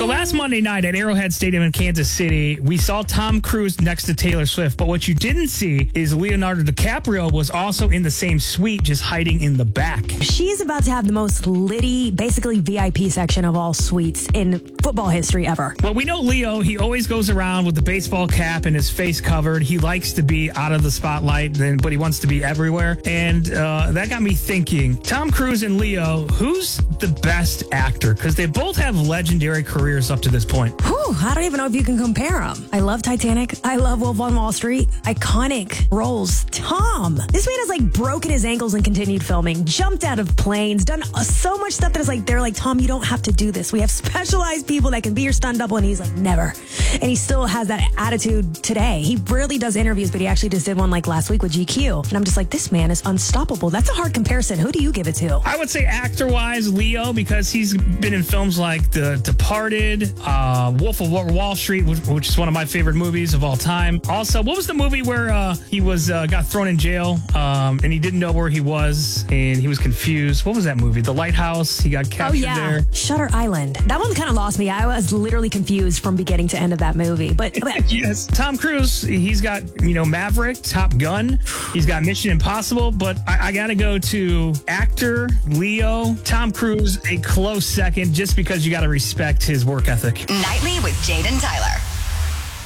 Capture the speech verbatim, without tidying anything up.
last Monday night at Arrowhead Stadium in Kansas City, we saw Tom Cruise next to Taylor Swift. But what you didn't see is Leonardo DiCaprio was also in the same suite, just hiding in the back. She's about to have the most litty, basically V I P section of all suites in football history ever. Well, we know Leo, he always goes around with the baseball cap and his face covered. He likes to be out of the spotlight, but he wants to be everywhere. And uh, that got me thinking, Tom Cruise and Leo, who's the best actor? Because they both have legendary careers up to this point. Whew, I don't even know if you can compare them. I love Titanic. I love Wolf on Wall Street. Iconic roles. Tom, this man has like broken his ankles and continued filming, jumped out of planes, done uh, so much stuff that is like, they're like, Tom, you don't have to do this. We have specialized people that can be your stunt double. And he's like, never. And he still has that attitude today. He rarely does interviews, but he actually just did one like last week with G Q. And I'm just like, this man is unstoppable. That's a hard comparison. Who do you give it to? I would say actor-wise, Leo, because he's been in films like The Departed, uh, Wolf of Wall Street, which, which is one of my favorite movies of all time. Also, what was the movie where uh, he was uh, got thrown in jail um, and he didn't know where he was and he was confused? What was that movie? The Lighthouse. He got captured oh, yeah. there. Shutter Island. That one kind of lost me. I was literally confused from beginning to end of that movie. But, but yes, Tom Cruise, he's got, you know, Maverick, Top Gun. He's got Mission Impossible. But I, I got to go to actor Leo. Tom Cruise, a close second, just because you got to respect his work ethic. Nightly with Jade and Tyler.